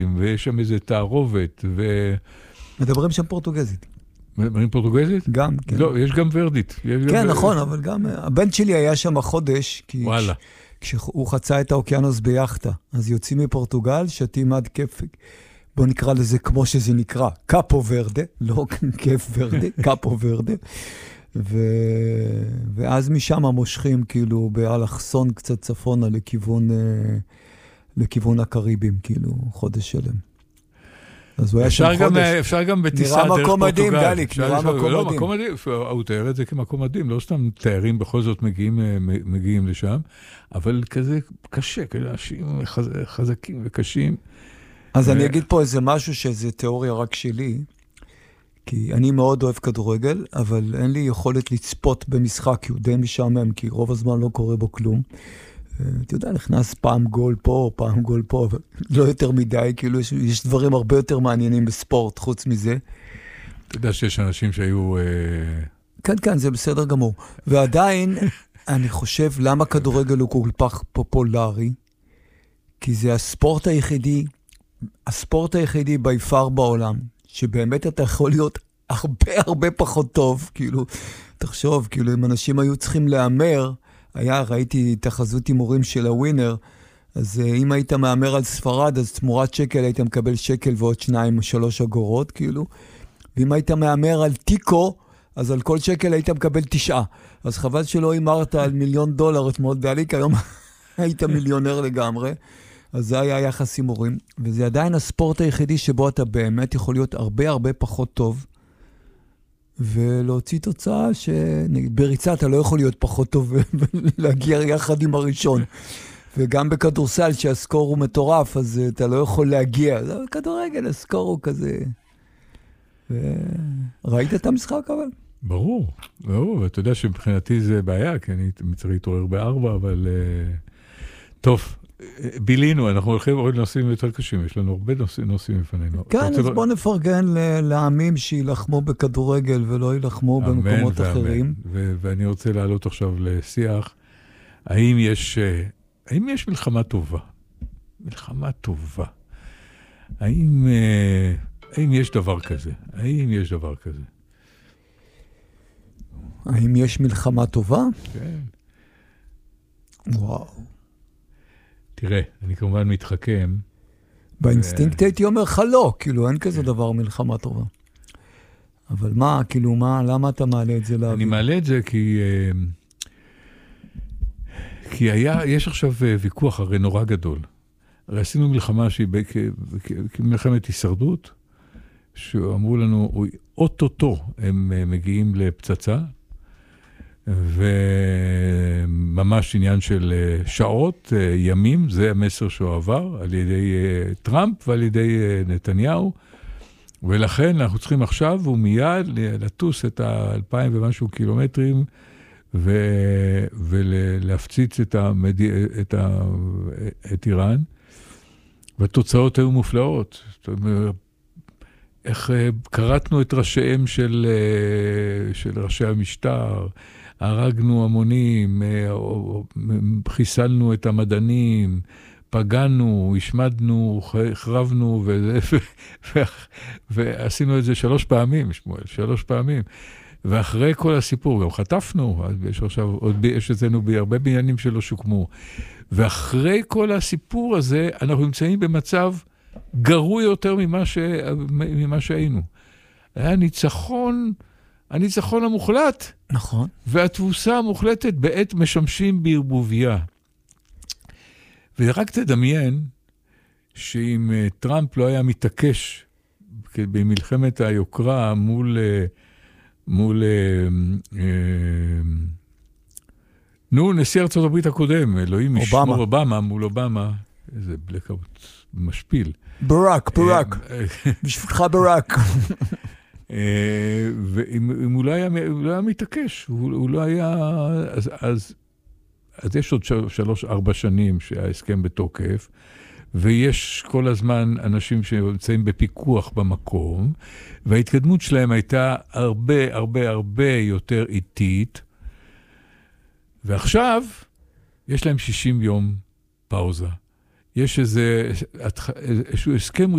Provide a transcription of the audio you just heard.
ויש שם איזה תערובת, מדברים שם פורטוגזית. מדברים פורטוגזית? גם, כן. לא, יש גם ורדית. כן, נכון, אבל גם, הבן שלי היה שם חודש, כי כשהוא חצה את האוקיינוס ביחטה, אז יוצאים מפורטוגל, שתים עד כיף, בוא נקרא לזה כמו שזה נקרא, קאפו ורדה, לא כיף ורדה, קאפו ורדה, ואז משם מושכים כאילו באלכסון קצת צפונה לכיוון הקריבים, כאילו חודש שלם. אז הוא היה שם חודש. אפשר גם בטיסה דרך פורטוגל. נראה מקום מדהים, דליק, נראה מקום מדהים. לא, מקום מדהים, הוא תאר את זה כמקום מדהים, לא סתם תארים בכל זאת מגיעים לשם, אבל כזה קשה, אנשים חזקים וקשים. אז אני אגיד פה איזה משהו שזה תיאוריה רק שלי, כי אני מאוד אוהב כדורגל, אבל אין לי יכולת לצפות במשחק, כי הוא די משעמם, כי רוב הזמן לא קורה בו כלום. אתה יודע, נכנס פעם גול פה, פעם גול פה, אבל לא יותר מדי, כאילו יש דברים הרבה יותר מעניינים בספורט, חוץ מזה. אתה יודע שיש אנשים שהיו... כן, כן, זה בסדר גמור. ועדיין, אני חושב, למה כדורגל הוא כל כך פופולרי? כי זה הספורט היחידי ביפר בעולם, שבאמת אתה יכול להיות הרבה פחות טוב, כאילו, תחשוב, כאילו, אם אנשים היו צריכים לאמר, ראיתי תחזות הימורים של הווינר, אז אם היית מאמר על ספרד, אז תמורת שקל היית מקבל שקל ועוד 2-3 אגורות, כאילו. ואם היית מאמר על טיקו, אז על כל שקל היית מקבל 9. אז חבל שלא אמרת על $1,000,000 אתמול דליק, היום היית מיליונר לגמרי. אז זה היה יחס הימורים. וזה עדיין הספורט היחידי שבו אתה באמת יכול להיות הרבה פחות טוב, ולהוציא תוצאה שנגיד, בריצה אתה לא יכול להיות פחות טוב ולהגיע יחד עם הראשון. וגם בכדורסל שהסקור הוא מטורף, אז אתה לא יכול להגיע. כדורגל, הסקור הוא כזה. ראית את המשחק אבל? ברור. ואתה יודע שמבחינתי זה בעיה, כי אני צריך להתעורר ב-4, אבל טוב. בילינו, אנחנו הולכים עוד נושאים יותר קשים, יש לנו הרבה נושאים לפנינו. כן, אז בוא נפרגן לעמים שילחמו בכדורגל ולא ילחמו במקומות אחרים. ואני רוצה לעלות עכשיו לשיח, האם יש מלחמה טובה? מלחמה טובה. האם יש דבר כזה? האם יש מלחמה טובה? כן. וואו. תראה, אני כמובן מתחכם. באינסטינקט הייתי אומר לך לא, כאילו אין כזה דבר מלחמה טובה. אבל מה, כאילו מה, למה אתה מעלה את זה להבין? אני מעלה את זה כי יש עכשיו ויכוח הרי נורא גדול. הרי עשינו מלחמה שהיא כמלחמת הישרדות, שאמרו לנו, אוטוטו הם מגיעים לפצצה, וממש עניין של שעות, ימים, זה המסר שהוא עבר על ידי טראמפ ועל ידי נתניהו, ולכן אנחנו צריכים עכשיו ומיד לטוס את 2,000 ומשהו קילומטרים, ולהפציץ את איראן, והתוצאות היו מופלאות. זאת אומרת, איך קראתנו את ראשיהם של ראשי המשטר, הרגנו המונים, חיסלנו את המדענים, פגענו, השמדנו, החרבנו, ועשינו את זה 3 פעמים, שמואל, 3 פעמים. ואחרי כל הסיפור, גם חטפנו, יש אצלנו הרבה בניינים שלא שוקמו, ואחרי כל הסיפור הזה, אנחנו נמצאים במצב גרוע יותר ממה שהיינו. היה הניצחון המוחלט. נכון. והתבוסה המוחלטת בעת משמשים בערבוביה. ורק תדמיין שאם טראמפ לא היה מתעקש במלחמת היוקרה מול נשיא ארצות הברית הקודם, אלוהים ישמור אובמה, מול אובמה, איזה בלקאוט משפיל. ברק. בשבילך ברק. ואם הוא לא היה מתעקש, הוא לא היה, אז יש עוד 3-4 שנים שההסכם בתוקף, ויש כל הזמן אנשים שנמצאים בפיקוח במקום, וההתקדמות שלהם הייתה הרבה יותר איטית, ועכשיו יש להם 60 יום פאוזה. יש איזשהו הסכם